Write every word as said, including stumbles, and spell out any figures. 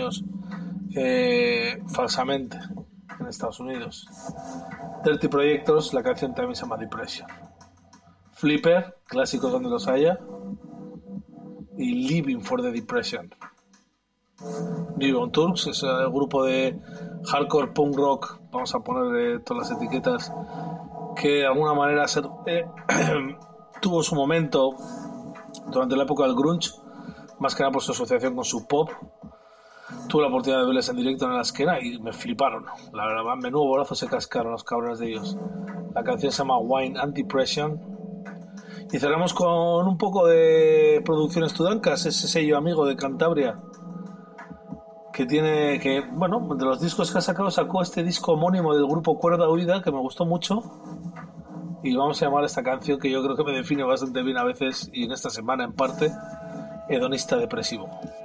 años eh, falsamente en Estados Unidos. Dirty Projectors, la canción también se llama Depression. Flipper, clásicos donde los haya, y Living for the Depression. Newborn Turks es el grupo de hardcore punk rock, vamos a ponerle todas las etiquetas, que de alguna manera se, eh, tuvo su momento durante la época del grunge, más que nada por su asociación con su pop. Tuve la oportunidad de verles en directo en la esquina y me fliparon. La verdad, menudo bolazo se cascaron los cabrones de ellos. La canción se llama Wine and Depression. Y cerramos con un poco de Producciones Tudancas, ese sello amigo de Cantabria, que tiene, que bueno, de los discos que ha sacado, sacó este disco homónimo del grupo Cuerda Huida, que me gustó mucho. Y vamos a llamar esta canción, que yo creo que me define bastante bien a veces, y en esta semana en parte, Hedonista Depresivo.